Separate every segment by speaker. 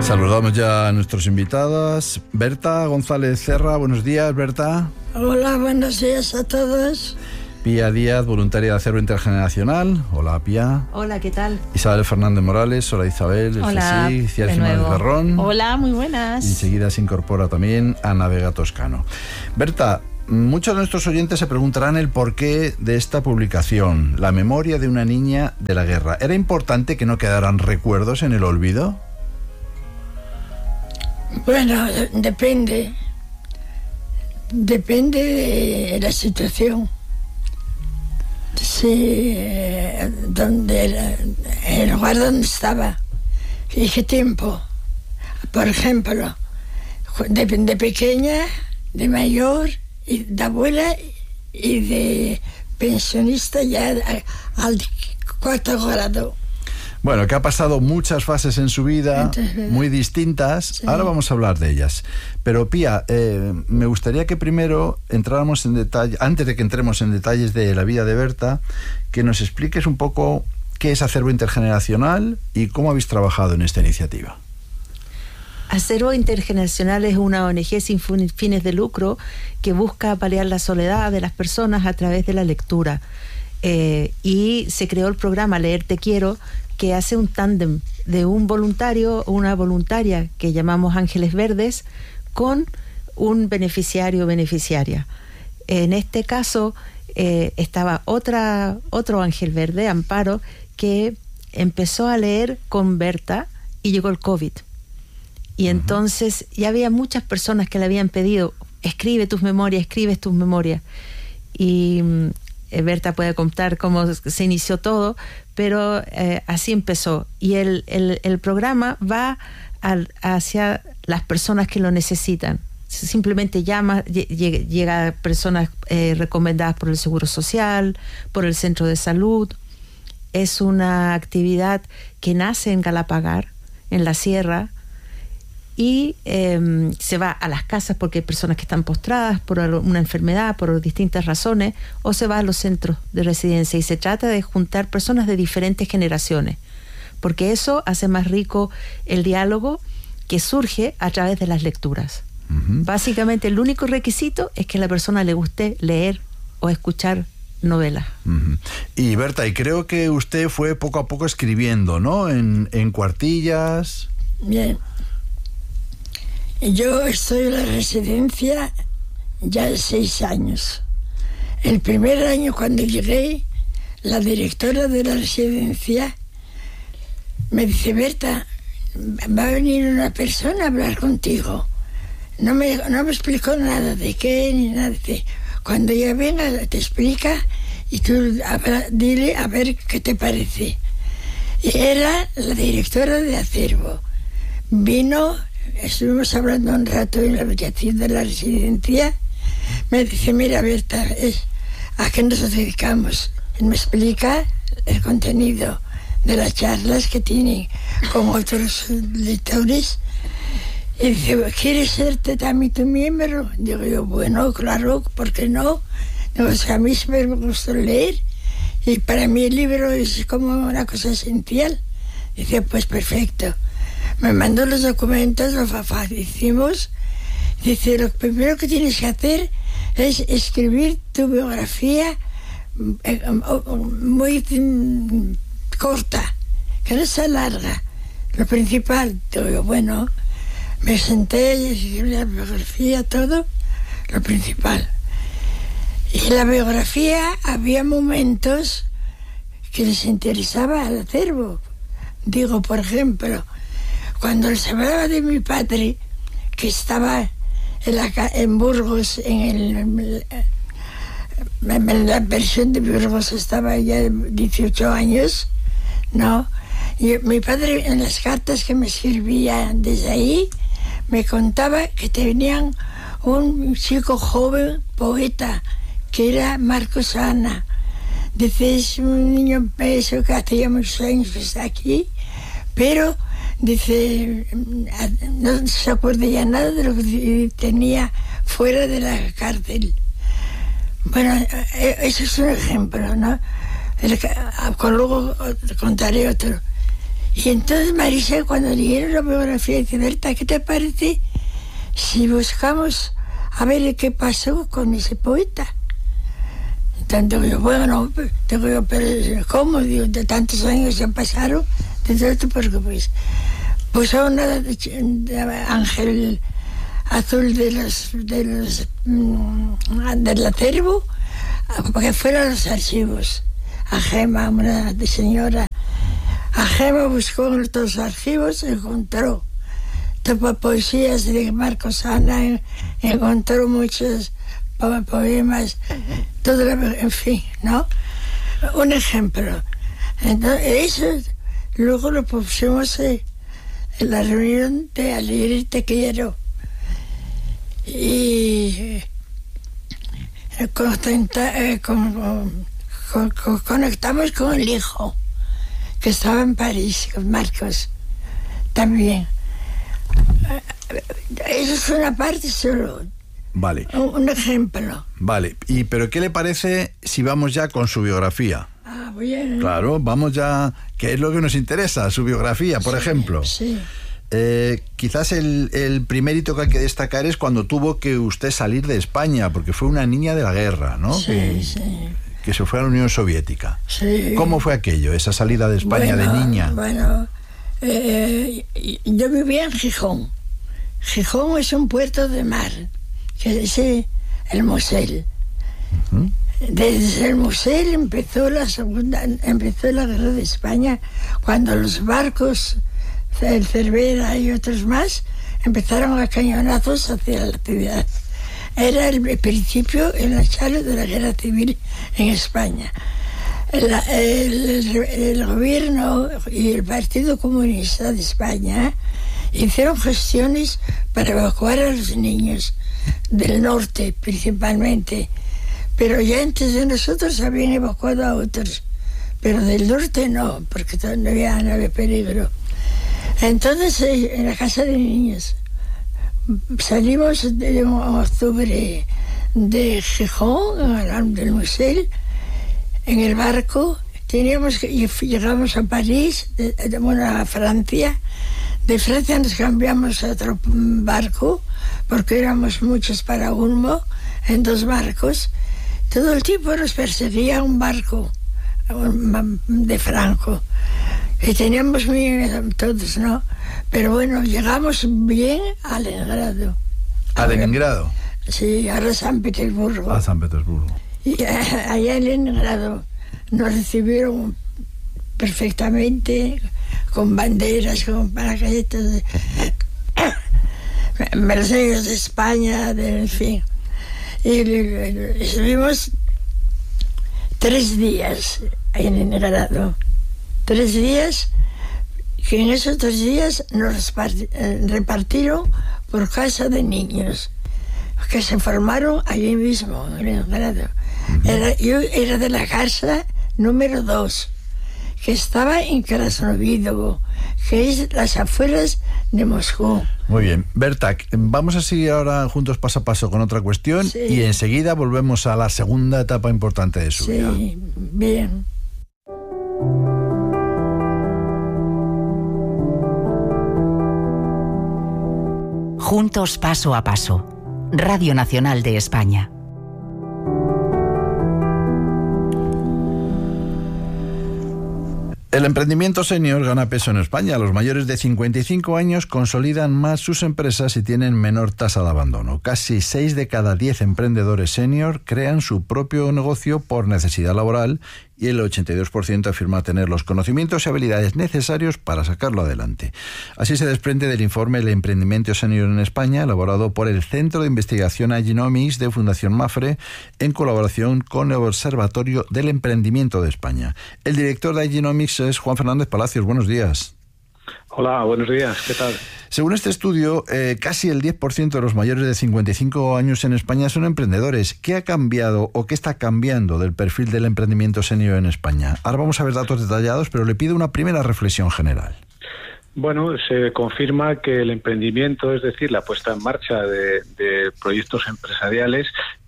Speaker 1: Saludamos ya a nuestros invitados. Berta González Serra, buenos días, Berta.
Speaker 2: Hola, buenos días a todos.
Speaker 1: Pía Díaz, voluntaria de Acervo Intergeneracional. Hola, Pía.
Speaker 3: Hola, ¿qué tal?
Speaker 1: Isabel Fernández Morales. Hola, Isabel.
Speaker 3: Hola,
Speaker 1: de nuevo. Ferrón.
Speaker 3: Hola, muy buenas.
Speaker 1: Y enseguida se incorpora también Ana Vega Toscano. Berta, muchos de nuestros oyentes se preguntarán el porqué de esta publicación, La memoria de una niña de la guerra. ¿Era importante que no quedaran recuerdos en el olvido?
Speaker 2: Bueno, depende de la situación. Sí, el lugar donde estaba y qué tiempo. Por ejemplo, de pequeña, de mayor, y de abuela y de pensionista ya al 4º grado.
Speaker 1: Bueno, que ha pasado muchas fases en su vida, muy distintas. Sí. Ahora vamos a hablar de ellas. Pero, Pía, me gustaría que primero entráramos en detalle, antes de que entremos en detalles de la vida de Berta, que nos expliques un poco qué es Acervo Intergeneracional y cómo habéis trabajado en esta iniciativa.
Speaker 3: Acervo Intergeneracional es una ONG sin fines de lucro que busca paliar la soledad de las personas a través de la lectura. Y se creó el programa Leer Te Quiero, que hace un tándem de un voluntario o una voluntaria que llamamos Ángeles Verdes con un beneficiario o beneficiaria. En este caso estaba otro Ángel Verde, Amparo, que empezó a leer con Berta y llegó el COVID. Y entonces ya había muchas personas que le habían pedido, escribe tus memorias. Y Berta puede contar cómo se inició todo, pero así empezó. Y el programa va hacia las personas que lo necesitan. Simplemente llega a personas recomendadas por el Seguro Social, por el Centro de Salud. Es una actividad que nace en Galapagar, en la sierra, y se va a las casas porque hay personas que están postradas por una enfermedad, por distintas razones, o se va a los centros de residencia, y se trata de juntar personas de diferentes generaciones, porque eso hace más rico el diálogo que surge a través de las lecturas. Básicamente el único requisito es que a la persona le guste leer o escuchar novelas.
Speaker 1: Y Berta, y creo que usted fue poco a poco escribiendo, ¿no? En cuartillas.
Speaker 2: Bien. Yo estoy en la residencia ya 6 años. El primer año, cuando llegué, la directora de la residencia me dice: Berta, va a venir una persona a hablar contigo. No me explicó nada de qué ni nada. Cuando ella venga te explica y tú dile a ver qué te parece. Y era la directora de Acervo. Vino. Estuvimos hablando un rato en la habitación de la residencia. Me dice: mira, Berta, ¿a qué nos dedicamos? Y me explica el contenido de las charlas que tienen con otros lectores. Y dice: ¿quieres ser también tu miembro? Digo yo: bueno, claro, ¿por qué no? Digo: a mí me gusta leer y para mí el libro es como una cosa esencial. Dice: pues perfecto. Me mandó los documentos, lo hicimos. Dice: lo primero que tienes que hacer es escribir tu biografía muy corta, que no sea larga. Lo principal. Digo, bueno, me senté y escribí la biografía, todo, lo principal. Y en la biografía había momentos que les interesaba al Acervo. Digo, por ejemplo, cuando se hablaba de mi padre, que estaba en Burgos, en la versión de Burgos estaba ya de 18 años, ¿no? Y mi padre, en las cartas que me escribía desde ahí, me contaba que tenían un chico joven, poeta, que era Marcos Ana. Dice: es un niño peso que hacía muchos años que está aquí, pero dice, no se acuerda ya nada de lo que tenía fuera de la cárcel. Bueno, eso es un ejemplo, ¿no? Luego contaré otro. Y entonces Marisa, cuando leyeron la biografía, dice: Berta, ¿qué te parece si buscamos a ver qué pasó con ese poeta? Entonces digo yo, bueno, pero ¿cómo? Digo, de tantos años ya pasaron, de todo esto, porque pues a una de Ángel Azul del acervo, que fueron a los archivos. A Gema, una señora, a Gema buscó en los archivos, encontró poesías de Marcos Ana, encontró muchos poemas, todo, en fin, ¿no? Un ejemplo. Entonces, eso luego lo pusimos en la reunión de Alegre Te Quiero. Y conectamos con el hijo, que estaba en París, con Marcos, también. Eso es una parte solo.
Speaker 1: Vale.
Speaker 2: Un ejemplo.
Speaker 1: Vale. ¿Pero qué le parece si vamos ya con su biografía?
Speaker 2: Ah, bien.
Speaker 1: Claro, vamos ya. ¿Qué es lo que nos interesa? Su biografía, por ejemplo.
Speaker 2: Sí.
Speaker 1: Quizás el primer hito que hay que destacar es cuando tuvo que usted salir de España, porque fue una niña de la guerra, ¿no?
Speaker 2: Sí,
Speaker 1: que se fue a la Unión Soviética.
Speaker 2: Sí.
Speaker 1: ¿Cómo fue aquello, esa salida de España de niña?
Speaker 2: Bueno, yo vivía en Gijón. Gijón es un puerto de mar, que es el Mosel.
Speaker 1: Uh-huh.
Speaker 2: Desde el Mosel empezó la guerra de España, cuando los barcos, el Cervera y otros más, empezaron a cañonazos hacia la ciudad. Era el principio, el inicio de la guerra civil en España. El gobierno y el Partido Comunista de España hicieron gestiones para evacuar a los niños del norte principalmente, pero ya antes de nosotros habían evacuado a otros, pero del norte no, porque todavía no había peligro. Entonces, en la casa de niños salimos en octubre de Gijón, del Mosel, en el barco. Llegamos a París, a Francia. De Francia nos cambiamos a otro barco, porque éramos muchos para uno, en 2 barcos. Todo el tiempo nos perseguía un barco de Franco. Y teníamos miedo todos, ¿no? Pero bueno, llegamos bien a Leningrado.
Speaker 1: ¿A Leningrado?
Speaker 2: Sí, ahora San Petersburgo.
Speaker 1: A San Petersburgo.
Speaker 2: Y allá en Leningrado nos recibieron perfectamente, con banderas, con paracaídas, Mercedes de España, en fin. Y estuvimos 3 días en Leningrado. 3 días, que en esos 3 días nos repartieron por casa de niños, que se formaron allí mismo, en Leningrado. Yo era de la casa número 2, que estaba en Krasnovidovo, que es las afueras de Moscú.
Speaker 1: Muy bien. Berta, vamos a seguir ahora juntos paso a paso con otra cuestión, sí, y enseguida volvemos a la segunda etapa importante de su vida.
Speaker 2: Sí, bien.
Speaker 4: Juntos paso a paso. Radio Nacional de España.
Speaker 1: El emprendimiento senior gana peso en España. Los mayores de 55 años consolidan más sus empresas y tienen menor tasa de abandono. Casi 6 de cada 10 emprendedores senior crean su propio negocio por necesidad laboral y el 82% afirma tener los conocimientos y habilidades necesarios para sacarlo adelante. Así se desprende del informe El emprendimiento senior en España, elaborado por el Centro de Investigación Aginomics de Fundación Mafre, en colaboración con el Observatorio del Emprendimiento de España. El director de Aginomics es Juan Fernández Palacios. Buenos días.
Speaker 5: Hola, buenos días. ¿Qué tal?
Speaker 1: Según este estudio, casi el 10% de los mayores de 55 años en España son emprendedores. ¿Qué ha cambiado o qué está cambiando del perfil del emprendimiento senior en España? Ahora vamos a ver datos detallados, pero le pido una primera reflexión general.
Speaker 5: Bueno, se confirma que el emprendimiento, es decir, la puesta en marcha de proyectos empresariales,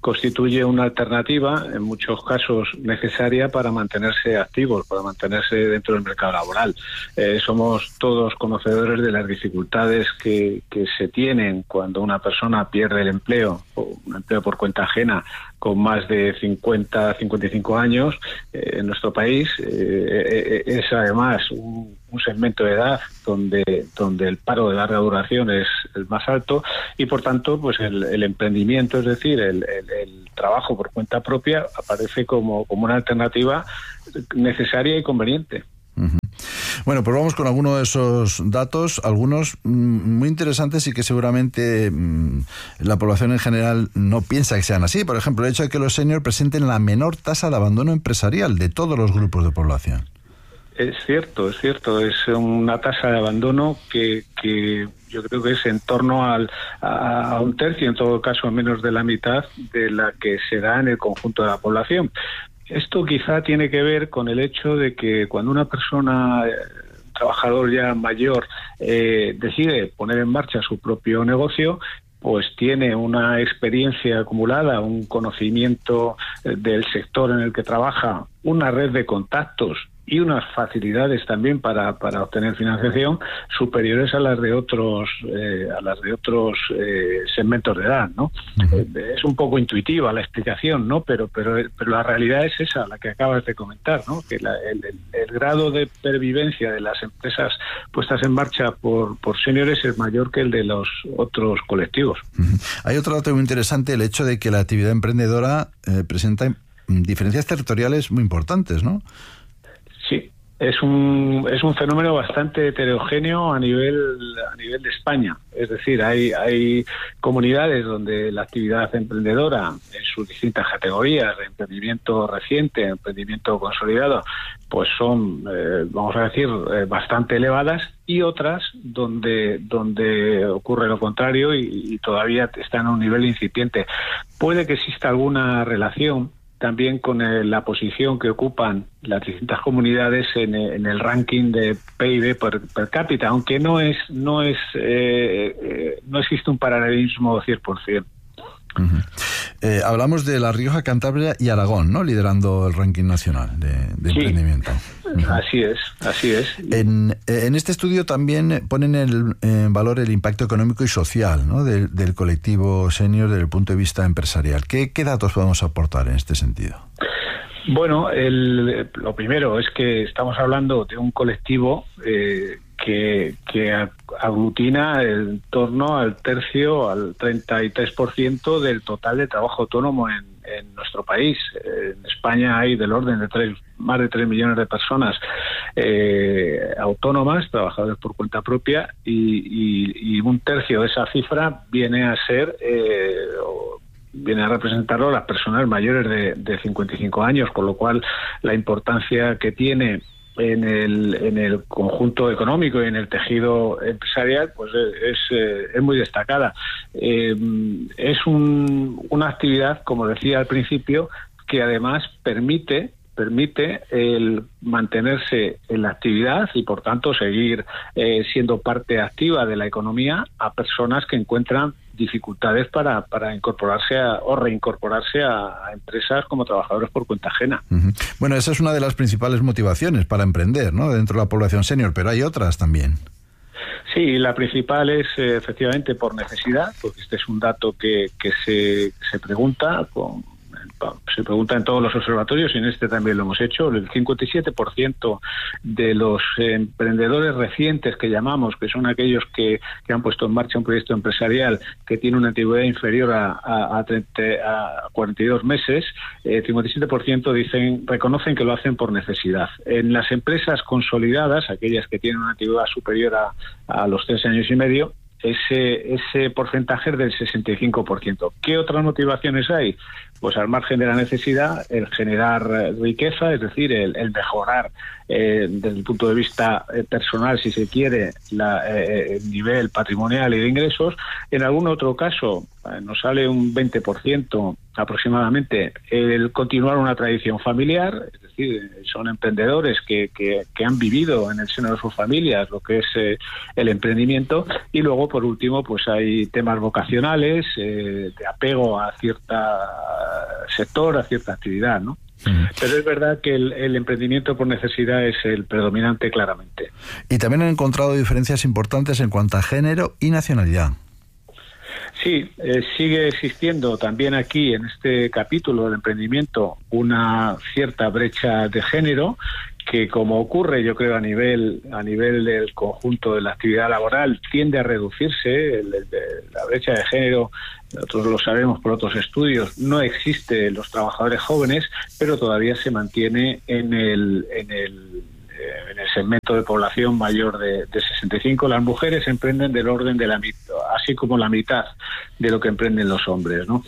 Speaker 5: constituye una alternativa, en muchos casos necesaria, para mantenerse activos, para mantenerse dentro del mercado laboral. Somos todos conocedores de las dificultades que se tienen cuando una persona pierde el empleo, o un empleo por cuenta ajena, con más de 50, 55 años en nuestro país. Es además un segmento de edad donde el paro de larga duración es el más alto, y por tanto pues el emprendimiento, es decir, el trabajo por cuenta propia, aparece como una alternativa necesaria y conveniente.
Speaker 1: Uh-huh. Bueno, pues vamos con algunos de esos datos, algunos muy interesantes y que seguramente la población en general no piensa que sean así. Por ejemplo, el hecho de que los seniors presenten la menor tasa de abandono empresarial de todos los grupos de población.
Speaker 5: Es cierto. Es una tasa de abandono que yo creo que es en torno a un tercio, en todo caso menos de la mitad de la que se da en el conjunto de la población. Esto quizá tiene que ver con el hecho de que cuando una persona, un trabajador ya mayor, decide poner en marcha su propio negocio, pues tiene una experiencia acumulada, un conocimiento del sector en el que trabaja, una red de contactos y unas facilidades también para obtener financiación superiores a las de otros segmentos de edad, ¿no? Uh-huh. Es un poco intuitiva la explicación, ¿no? Pero la realidad es esa, la que acabas de comentar, ¿no? Que el grado de pervivencia de las empresas puestas en marcha por seniors es mayor que el de los otros colectivos.
Speaker 1: Uh-huh. Hay otro dato muy interesante, el hecho de que la actividad emprendedora presenta diferencias territoriales muy importantes, ¿no?
Speaker 5: Sí, es un fenómeno bastante heterogéneo a nivel de España. Es decir, hay comunidades donde la actividad emprendedora en sus distintas categorías, de emprendimiento reciente, emprendimiento consolidado, pues son, vamos a decir, bastante elevadas, y otras donde ocurre lo contrario y todavía están a un nivel incipiente. Puede que exista alguna relación también con la posición que ocupan las distintas comunidades en el ranking de PIB per cápita, aunque no existe un paralelismo 100%.
Speaker 1: Uh-huh. Hablamos de La Rioja, Cantabria y Aragón, ¿no? Liderando el ranking nacional de emprendimiento.
Speaker 5: Uh-huh. Así es.
Speaker 1: En este estudio también ponen en valor el impacto económico y social, ¿no? del colectivo senior desde el punto de vista empresarial. ¿Qué datos podemos aportar en este sentido?
Speaker 5: Bueno, lo primero es que estamos hablando de un colectivo que aglutina en torno al 33% del total de trabajo autónomo en nuestro país. En España hay del orden de más de 3 millones de personas autónomas, trabajadores por cuenta propia, y un tercio de esa cifra viene a representarlo las personas mayores de 55 años, con lo cual la importancia que tiene en el conjunto económico y en el tejido empresarial pues es muy destacada. Es una actividad, como decía al principio, que además permite el mantenerse en la actividad y por tanto seguir siendo parte activa de la economía a personas que encuentran dificultades para incorporarse o reincorporarse a empresas como trabajadores por cuenta ajena.
Speaker 1: Uh-huh. Bueno, esa es una de las principales motivaciones para emprender, ¿no? Dentro de la población senior, pero hay otras también.
Speaker 5: Sí, la principal es efectivamente por necesidad, porque este es un dato que se pregunta en todos los observatorios, y en este también lo hemos hecho. El 57% de los emprendedores recientes que llamamos, que son aquellos que han puesto en marcha un proyecto empresarial que tiene una antigüedad inferior a 42 meses, 57% reconocen que lo hacen por necesidad. En las empresas consolidadas, aquellas que tienen una antigüedad superior a los 3 años y medio, ese porcentaje es del 65%. ¿Qué otras motivaciones hay? Pues al margen de la necesidad, el generar riqueza, es decir, el mejorar desde el punto de vista personal, si se quiere, el nivel patrimonial y de ingresos. En algún otro caso, nos sale un 20% aproximadamente, el continuar una tradición familiar, es decir, decir, son emprendedores que han vivido en el seno de sus familias lo que es el emprendimiento. Y luego, por último, pues hay temas vocacionales, de apego a cierto sector, a cierta actividad, ¿no? Pero es verdad que el emprendimiento por necesidad es el predominante, claramente.
Speaker 1: Y también han encontrado diferencias importantes en cuanto a género y nacionalidad.
Speaker 5: Sí, sigue existiendo también aquí en este capítulo del emprendimiento una cierta brecha de género que, como ocurre, yo creo, a nivel del conjunto de la actividad laboral, tiende a reducirse. La brecha de género, nosotros lo sabemos por otros estudios, no existe en los trabajadores jóvenes, pero todavía se mantiene en el segmento de población mayor de 65. Las mujeres emprenden del orden de así como la mitad de lo que emprenden los hombres, ¿no?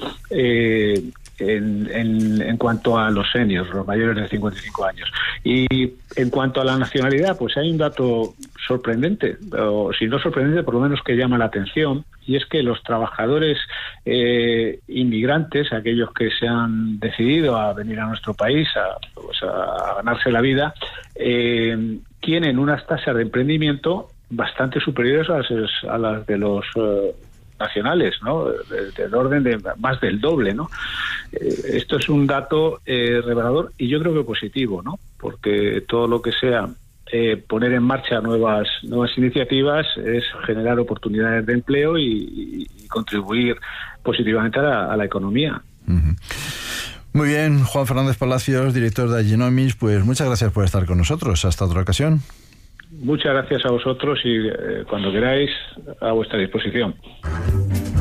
Speaker 5: En cuanto a los seniors, los mayores de 55 años. Y en cuanto a la nacionalidad, pues hay un dato sorprendente, o si no sorprendente, por lo menos que llama la atención, y es que los trabajadores inmigrantes, aquellos que se han decidido a venir a nuestro país a ganarse la vida, tienen unas tasas de emprendimiento bastante superiores a las de los nacionales, ¿no? Del orden de más del doble, ¿no? Esto es un dato revelador y yo creo que positivo, ¿no? Porque todo lo que sea poner en marcha nuevas iniciativas es generar oportunidades de empleo y contribuir positivamente a la economía.
Speaker 1: Uh-huh. Muy bien, Juan Fernández Palacios, director de Agenomics, pues muchas gracias por estar con nosotros. Hasta otra ocasión.
Speaker 5: Muchas gracias a vosotros y cuando queráis, a vuestra disposición.